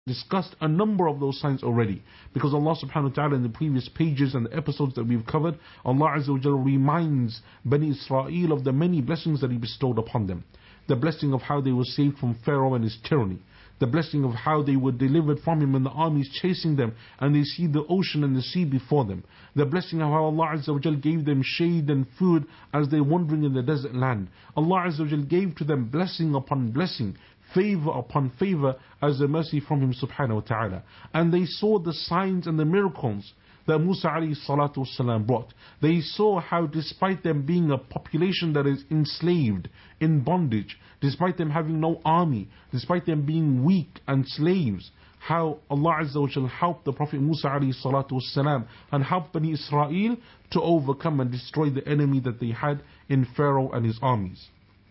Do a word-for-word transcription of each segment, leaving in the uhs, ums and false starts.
discussed a number of those signs already, because Allah subhanahu wa ta'ala in the previous pages and the episodes that we've covered, Allah Azza wa Jalla reminds Bani Israel of the many blessings that He bestowed upon them. The blessing of how they were saved from Pharaoh and his tyranny, the blessing of how they were delivered from him and the armies chasing them and they see the ocean and the sea before them, the blessing of how Allah Azza wa Jal gave them shade and food as they were wandering in the desert land. Allah Azza wa Jal gave to them blessing upon blessing, favor upon favor as a mercy from Him subhanahu wa ta'ala. And they saw the signs and the miracles that Musa alayhi salatu wasalam brought. They saw how despite them being a population that is enslaved, in bondage, despite them having no army, despite them being weak and slaves, how Allah Azza wa Jal helped the Prophet Musa alayhi salatu wasalam and helped Bani Israel to overcome and destroy the enemy that they had in Pharaoh and his armies.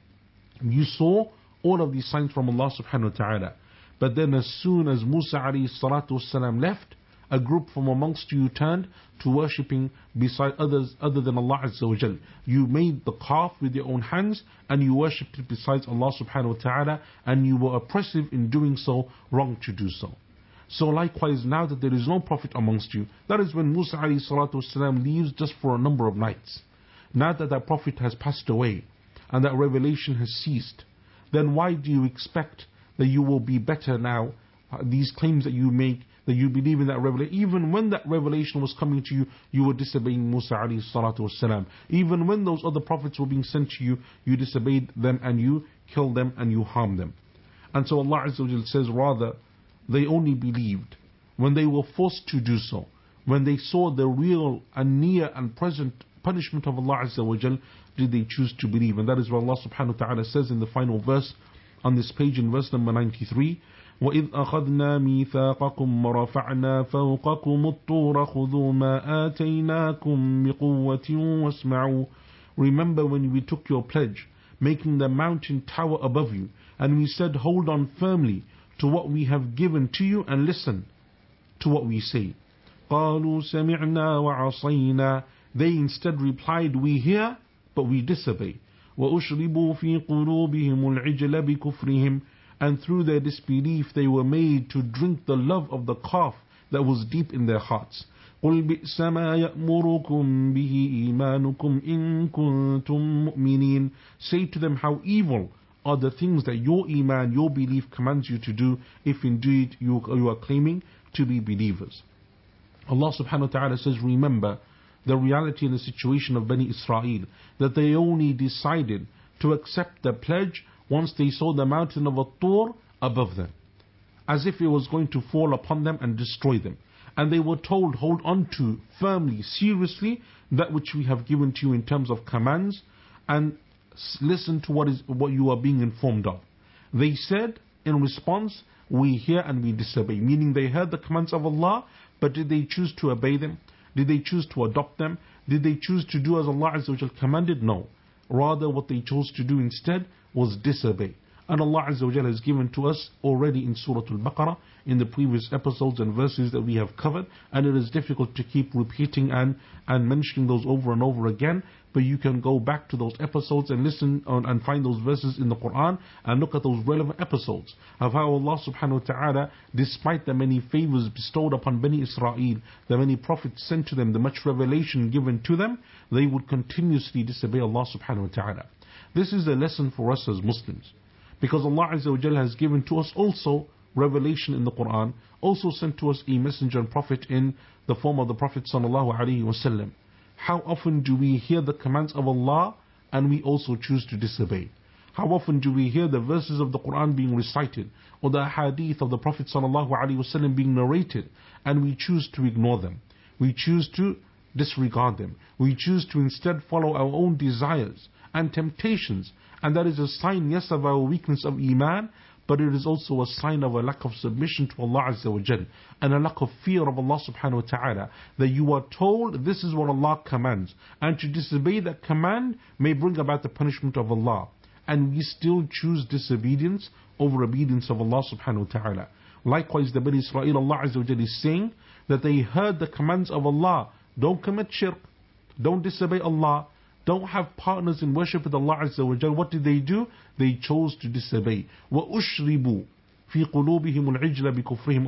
You saw all of these signs from Allah subhanahu wa ta'ala. But then as soon as Musa alayhi salatu wasalam left, a group from amongst you turned to worshipping beside others other than Allah Azza wa Jal. You made the calf with your own hands and you worshipped it besides Allah subhanahu wa ta'ala, and you were oppressive in doing so, wrong to do so. So likewise, now that there is no prophet amongst you, that is when Musa alayhi salatu wasalam leaves just for a number of nights. Now that that prophet has passed away and that revelation has ceased, then why do you expect that you will be better now? These claims that you make, that you believe in that revelation, even when that revelation was coming to you, you were disobeying Musa alayhi salatu wasalam. Even when those other prophets were being sent to you, you disobeyed them and you killed them and you harmed them. And so Allah Azza wa Jalla says, rather, they only believed when they were forced to do so, when they saw the real and near and present punishment of Allah Azza wa Jalla, did they choose to believe. And that is what Allah subhanahu wa ta'ala says in the final verse on this page, in verse number ninety-three. وَإِذْ أَخَذْنَا مِيثَاقَكُمْ وَرَفَعْنَا فَوْقَكُمُ الطُّورَ خُذُوا مَا آتَيْنَاكُمْ بِقُوَّةٍ وَاسْمَعُوا. Remember when we took your pledge, making the mountain tower above you, and we said, hold on firmly to what we have given to you and listen to what we say. قَالُوا سَمِعْنَا وَعَصَيْنَا. They instead replied, we hear, but we disobey. وَأُشْرِبُوا فِي قُلُوبِهِمُ الْعِجْلَ بِكُفْرِهِمْ. And through their disbelief they were made to drink the love of the calf that was deep in their hearts. قُلْ بِئْسَ مَا يَأْمُرُكُمْ بِهِ إِيمَانُكُمْ إِن كُنتُم مُؤْمِنِينَ. Say to them, how evil are the things that your iman, your belief commands you to do, if indeed you, you are claiming to be believers. Allah subhanahu wa ta'ala says, remember the reality and the situation of Bani Israel, that they only decided to accept the pledge once they saw the mountain of At-Tur above them, as if it was going to fall upon them and destroy them. And they were told, hold on to firmly, seriously, that which we have given to you in terms of commands, and listen to what is what you are being informed of. They said in response, we hear and we disobey, meaning they heard the commands of Allah, but did they choose to obey them? Did they choose to adopt them? Did they choose to do as Allah Azza wa Jal commanded? No. Rather, what they chose to do instead was disobey. And Allah Azza wa Jal has given to us already in Surah Al-Baqarah, in the previous episodes and verses that we have covered, and it is difficult to keep repeating and, and mentioning those over and over again, but you can go back to those episodes and listen on, and find those verses in the Quran and look at those relevant episodes of how Allah subhanahu wa ta'ala, despite the many favors bestowed upon Bani Israel, the many prophets sent to them, the much revelation given to them, they would continuously disobey Allah subhanahu wa ta'ala. This is a lesson for us as Muslims, because Allah Azza wa Jalla has given to us also revelation in the Quran, also sent to us a messenger and prophet in the form of the Prophet sallallahu alaihi wasallam. How often do we hear the commands of Allah and we also choose to disobey? How often do we hear the verses of the Quran being recited or the hadith of the Prophet sallallahu alaihi wasallam being narrated and we choose to ignore them? We choose to disregard them. We choose to instead follow our own desires and temptations, and that is a sign, yes, of our weakness of iman, but it is also a sign of a lack of submission to Allah Azza wa Jal and a lack of fear of Allah subhanahu wa ta'ala, that you are told this is what Allah commands, and to disobey that command may bring about the punishment of Allah, and we still choose disobedience over obedience of Allah subhanahu wa ta'ala. Likewise, the Bani Israel, Allah Azza wa Jal is saying that they heard the commands of Allah, don't commit shirk, don't disobey Allah, don't have partners in worship with Allah Azza wa Jal. What did they do? They chose to disobey. وَأُشْرِبُوا فِي قُلُوبِهِمُ الْعِجْلَ بِكُفْرِهِمْ.